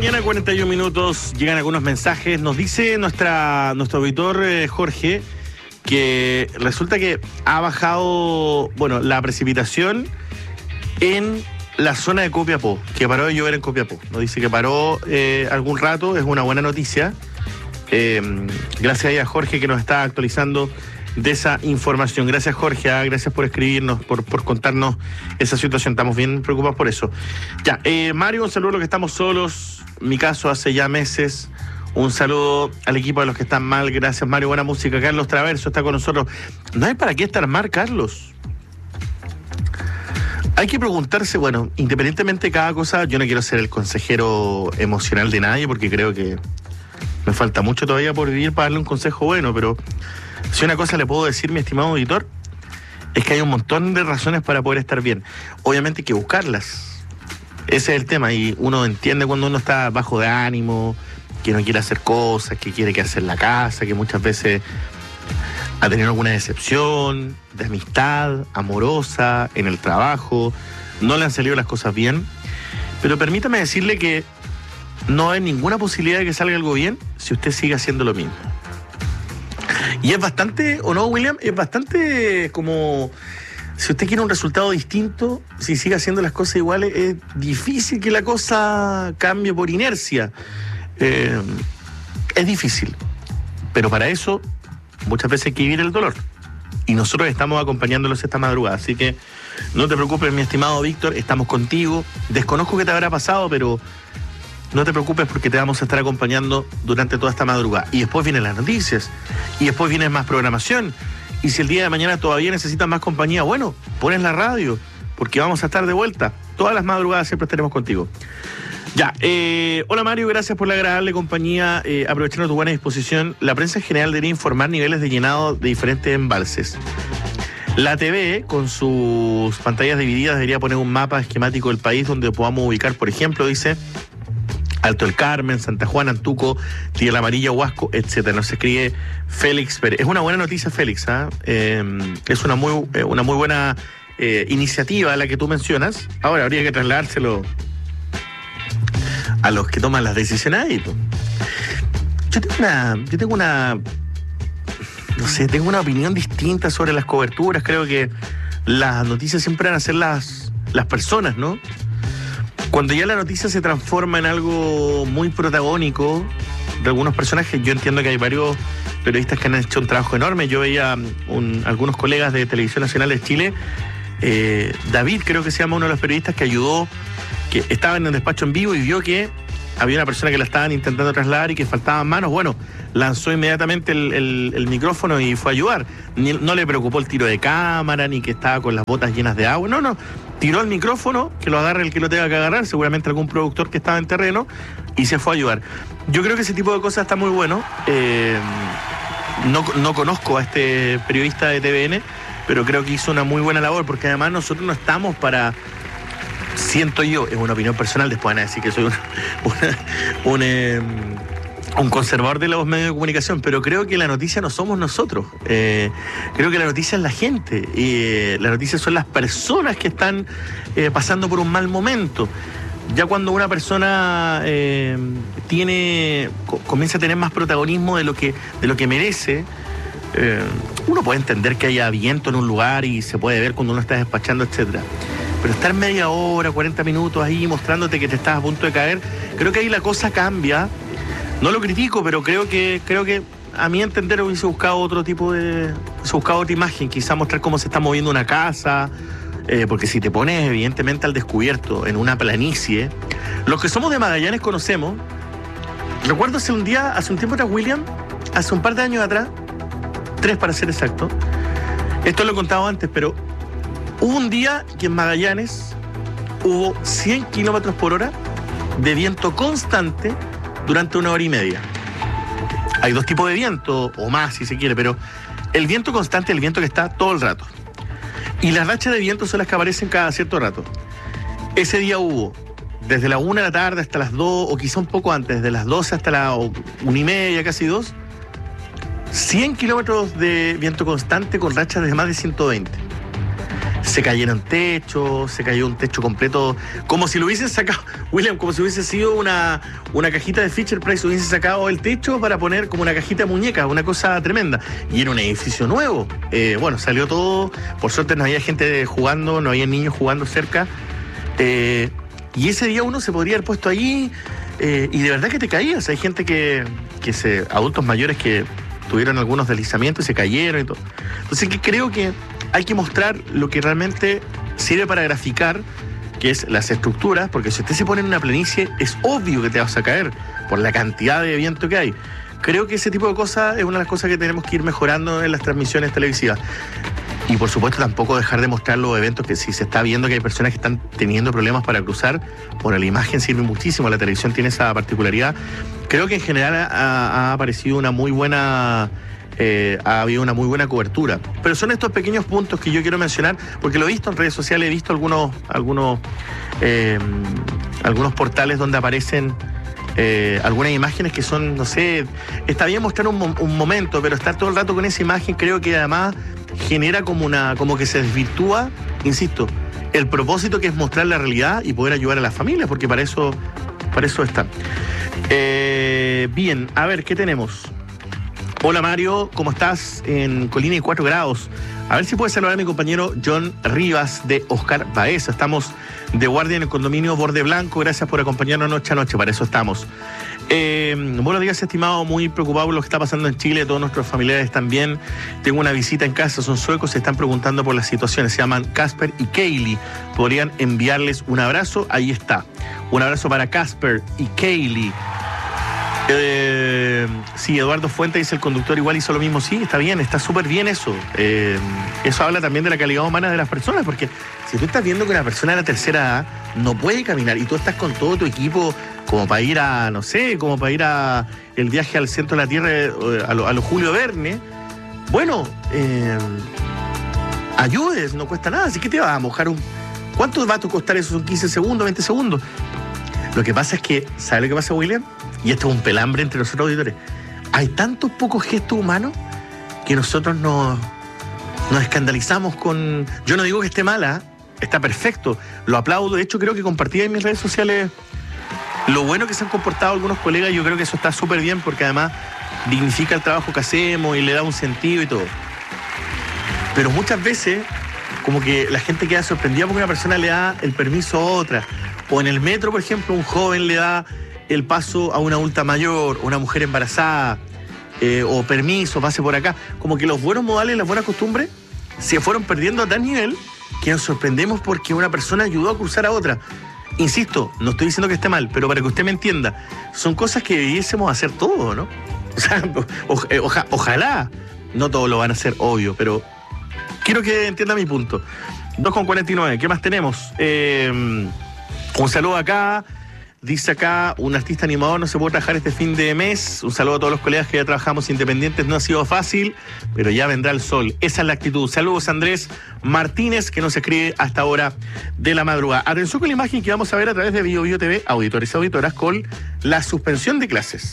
mañana, 41 minutos, llegan algunos mensajes. Nos dice nuestro auditor Jorge que resulta que ha bajado, la precipitación en la zona de Copiapó, que paró de llover en Copiapó. Nos dice que paró algún rato, es una buena noticia. Gracias a Jorge que nos está actualizando de esa información. Gracias, Jorge, gracias por escribirnos, por contarnos esa situación. Estamos bien preocupados por eso. Ya, Mario, un saludo a los que estamos solos. Mi caso hace ya meses. Un saludo al equipo de los que están mal. Gracias, Mario. Buena música. Carlos Traverso está con nosotros. No hay para qué estar mal, Carlos. Hay que preguntarse, independientemente de cada cosa, yo no quiero ser el consejero emocional de nadie porque creo que me falta mucho todavía por vivir para darle un consejo bueno, pero si una cosa le puedo decir, mi estimado auditor, es que hay un montón de razones para poder estar bien. Obviamente hay que buscarlas. Ese es el tema, y uno entiende cuando uno está bajo de ánimo, que no quiere hacer cosas, que quiere quedarse en la casa, que muchas veces ha tenido alguna decepción de amistad, amorosa, en el trabajo, no le han salido las cosas bien. Pero permítame decirle que no hay ninguna posibilidad de que salga algo bien si usted sigue haciendo lo mismo. Y es bastante, ¿o no, William? Es bastante como, si usted quiere un resultado distinto, si sigue haciendo las cosas iguales, es difícil que la cosa cambie por inercia. Es difícil, pero para eso muchas veces hay que vivir el dolor. Y nosotros estamos acompañándolos esta madrugada, así que no te preocupes, mi estimado Víctor, estamos contigo. Desconozco qué te habrá pasado, pero no te preocupes porque te vamos a estar acompañando durante toda esta madrugada. Y después vienen las noticias, y después viene más programación. Y si el día de mañana todavía necesitas más compañía, pones la radio, porque vamos a estar de vuelta. Todas las madrugadas siempre estaremos contigo. Ya, hola Mario, gracias por la agradable compañía. Aprovechando tu buena disposición, la prensa en general debería informar niveles de llenado de diferentes embalses. La TV, con sus pantallas divididas, debería poner un mapa esquemático del país donde podamos ubicar, por ejemplo, dice, Alto el Carmen, Santa Juana, Antuco, Tierra Amarilla, Huasco, etcétera. Nos escribe Félix Pérez. Es una buena noticia, Félix, es una muy buena iniciativa la que tú mencionas. Ahora habría que trasladárselo a los que toman las decisiones ahí. Tengo una opinión distinta sobre las coberturas. Creo que las noticias siempre van a ser las personas, ¿no? Cuando ya la noticia se transforma en algo muy protagónico de algunos personajes, yo entiendo que hay varios periodistas que han hecho un trabajo enorme. Yo veía algunos colegas de Televisión Nacional de Chile, David creo que se llama uno de los periodistas que ayudó, que estaba en el despacho en vivo y vio que había una persona que la estaban intentando trasladar y que faltaban manos. Lanzó inmediatamente el micrófono y fue a ayudar. No le preocupó el tiro de cámara, ni que estaba con las botas llenas de agua. No. Tiró el micrófono, que lo agarre el que lo tenga que agarrar, seguramente algún productor que estaba en terreno, y se fue a ayudar. Yo creo que ese tipo de cosas está muy bueno. No conozco a este periodista de TVN, pero creo que hizo una muy buena labor, porque además nosotros no estamos para... Siento yo, es una opinión personal, después van a decir que soy un conservador de los medios de comunicación, pero creo que la noticia no somos nosotros. Creo que la noticia es la gente, y la noticia son las personas que están pasando por un mal momento. Ya cuando una persona comienza a tener más protagonismo de lo que merece, uno puede entender que haya viento en un lugar y se puede ver cuando uno está despachando, etcétera. Pero estar media hora, 40 minutos ahí mostrándote que te estás a punto de caer, creo que ahí la cosa cambia. No lo critico, pero creo que a mi entender hubiese buscado otra imagen, quizá mostrar cómo se está moviendo una casa, porque si te pones evidentemente al descubierto en una planicie, los que somos de Magallanes conocemos. Recuerdo hace un tiempo atrás, William, hace un par de años atrás, 3 para ser exacto, esto lo he contado antes, pero hubo un día que en Magallanes hubo 100 kilómetros por hora de viento constante durante 1 hora y media. Hay 2 tipos de viento, o más si se quiere, pero el viento constante es el viento que está todo el rato. Y las rachas de viento son las que aparecen cada cierto rato. Ese día hubo, desde la 1 de la tarde hasta las 2, o quizá un poco antes, de las 12 hasta la 1 y media, casi 2, 100 kilómetros de viento constante con rachas de más de 120. se cayeron techos, se cayó un techo completo, como si lo hubiesen sacado, William, como si hubiese sido una cajita de Fisher Price, hubiese sacado el techo para poner como una cajita de muñecas, una cosa tremenda. Y era un edificio nuevo. Bueno, salió todo, por suerte no había gente jugando, no había niños jugando cerca. Y ese día uno se podría haber puesto ahí y de verdad que te caías. Hay gente adultos mayores que tuvieron algunos deslizamientos y se cayeron y todo. Entonces que creo que hay que mostrar lo que realmente sirve para graficar, que es las estructuras, porque si usted se pone en una planicie, es obvio que te vas a caer por la cantidad de viento que hay. Creo que ese tipo de cosas es una de las cosas que tenemos que ir mejorando en las transmisiones televisivas. Y por supuesto tampoco dejar de mostrar los eventos que si se está viendo que hay personas que están teniendo problemas para cruzar, bueno, la imagen sirve muchísimo, la televisión tiene esa particularidad. Creo que en general ha aparecido una muy buena... ha habido una muy buena cobertura. Pero son estos pequeños puntos que yo quiero mencionar, porque lo he visto en redes sociales, he visto algunos portales donde aparecen algunas imágenes que son, no sé, está bien mostrar un momento, pero estar todo el rato con esa imagen creo que además genera como que se desvirtúa, insisto, el propósito que es mostrar la realidad y poder ayudar a las familias, porque para eso está. Bien, a ver, ¿qué tenemos? Hola Mario, ¿cómo estás? En Colina y 4 grados. A ver si puedes saludar a mi compañero John Rivas de Oscar Baeza. Estamos de guardia en el condominio Borde Blanco. Gracias por acompañarnos noche a noche, para eso estamos. Buenos días, estimado. Muy preocupado por lo que está pasando en Chile. Todos nuestros familiares también. Tengo una visita en casa, son suecos, se están preguntando por las situaciones. Se llaman Casper y Kaylee. Podrían enviarles un abrazo. Ahí está. Un abrazo para Casper y Kaylee. Sí, Eduardo Fuente dice: el conductor igual hizo lo mismo. Sí, está bien, está súper bien eso. Eso habla también de la calidad humana de las personas, porque si tú estás viendo que una persona de la tercera edad no puede caminar y tú estás con todo tu equipo como para ir a, no sé, como para ir a el viaje al centro de la Tierra, a lo Julio Verne, bueno, ayudes, no cuesta nada. Así que te vas a mojar ¿cuánto va a costar eso? ¿Son 15 segundos, 20 segundos? Lo que pasa es que, ¿sabes lo que pasa, William? Y esto es un pelambre entre nosotros auditores. Hay tantos pocos gestos humanos que nosotros nos escandalizamos con... Yo no digo que esté mala, está perfecto, lo aplaudo. De hecho, creo que compartí en mis redes sociales lo bueno que se han comportado algunos colegas. Yo creo que eso está súper bien, porque además dignifica el trabajo que hacemos y le da un sentido y todo. Pero muchas veces, como que la gente queda sorprendida porque una persona le da el permiso a otra. O en el metro, por ejemplo, un joven le da el paso a una adulta mayor, o una mujer embarazada, o permiso, pase por acá. Como que los buenos modales, las buenas costumbres se fueron perdiendo a tal nivel que nos sorprendemos porque una persona ayudó a cruzar a otra. Insisto, no estoy diciendo que esté mal, pero para que usted me entienda, son cosas que debiésemos hacer todos, ¿no? O sea, ojalá, no todos lo van a hacer, obvio, pero quiero que entienda mi punto. 2:49, ¿qué más tenemos? Un saludo acá. Dice acá, un artista animador no se puede trabajar este fin de mes. Un saludo a todos los colegas que ya trabajamos independientes. No ha sido fácil, pero ya vendrá el sol. Esa es la actitud. Saludos a Andrés Martínez, que nos escribe hasta ahora de la madrugada. Atención con la imagen que vamos a ver a través de BioBio TV, auditores y auditoras, con la suspensión de clases.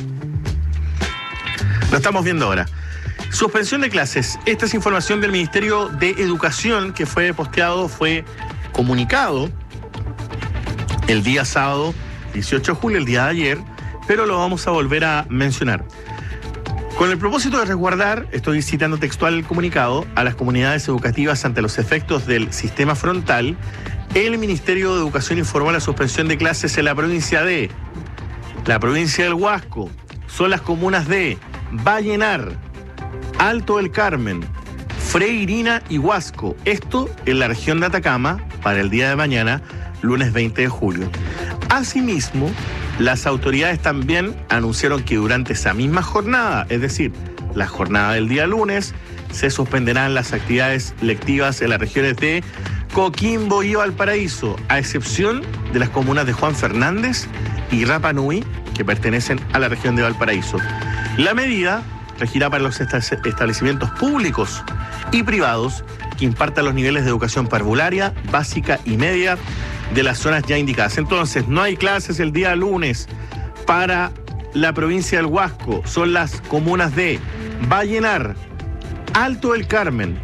Lo estamos viendo ahora. Suspensión de clases. Esta es información del Ministerio de Educación que fue comunicado el día sábado 18 de julio, el día de ayer, pero lo vamos a volver a mencionar. Con el propósito de resguardar, estoy citando textual el comunicado, a las comunidades educativas ante los efectos del sistema frontal, el Ministerio de Educación informó la suspensión de clases en la provincia del Huasco. Son las comunas de Vallenar, Alto del Carmen, Freirina y Huasco. Esto en la región de Atacama para el día de mañana, lunes 20 de julio. Asimismo, las autoridades también anunciaron que durante esa misma jornada, es decir, la jornada del día lunes, se suspenderán las actividades lectivas en las regiones de Coquimbo y Valparaíso, a excepción de las comunas de Juan Fernández y Rapa Nui, que pertenecen a la región de Valparaíso. La medida regirá para los establecimientos públicos y privados que impartan los niveles de educación parvularia, básica y media de las zonas ya indicadas. Entonces, no hay clases el día lunes para la provincia del Huasco. Son las comunas de Vallenar, Alto del Carmen,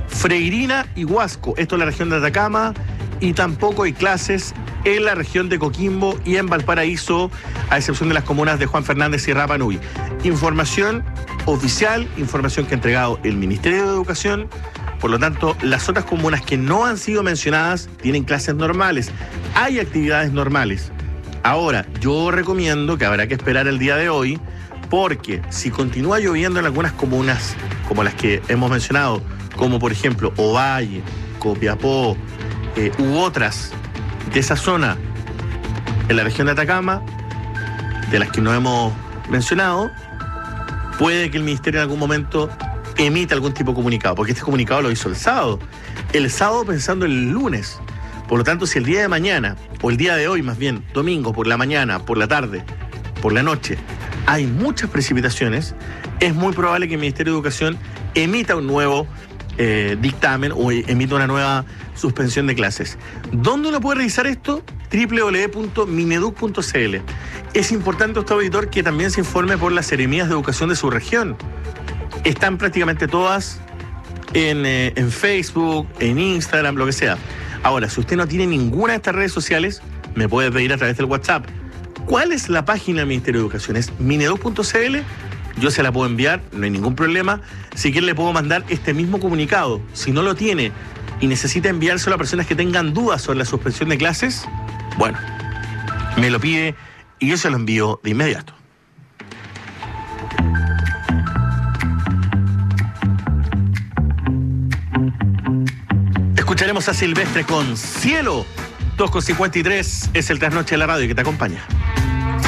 Freirina y Huasco, esto es la región de Atacama, y tampoco hay clases en la región de Coquimbo y en Valparaíso, a excepción de las comunas de Juan Fernández y Rapa Nui. Información oficial, información que ha entregado el Ministerio de Educación. Por lo tanto, las otras comunas que no han sido mencionadas tienen clases normales. Hay actividades normales. Ahora, yo recomiendo que habrá que esperar el día de hoy, porque si continúa lloviendo en algunas comunas, como las que hemos mencionado, como por ejemplo Ovalle, Copiapó, u otras de esa zona en la región de Atacama, de las que no hemos mencionado, puede que el Ministerio en algún momento emita algún tipo de comunicado, porque este comunicado lo hizo el sábado pensando en el lunes. Por lo tanto, si el día de mañana, o el día de hoy más bien, domingo, por la mañana, por la tarde, por la noche, hay muchas precipitaciones, es muy probable que el Ministerio de Educación emita un nuevo dictamen o emita una nueva suspensión de clases. ¿Dónde uno puede revisar esto? www.mineduc.cl. Es importante, usted auditor, que también se informe por las seremías de educación de su región. Están prácticamente todas en Facebook, en Instagram, lo que sea. Ahora, si usted no tiene ninguna de estas redes sociales, me puede pedir a través del WhatsApp. ¿Cuál es la página del Ministerio de Educación? Es mineduc.cl. Yo se la puedo enviar, no hay ningún problema. Si quiere le puedo mandar este mismo comunicado. Si no lo tiene y necesita enviárselo a personas que tengan dudas sobre la suspensión de clases, bueno, me lo pide y yo se lo envío de inmediato. Escucharemos a Silvestre con Cielo. 2:53 es el Trasnoche de la radio que te acompaña.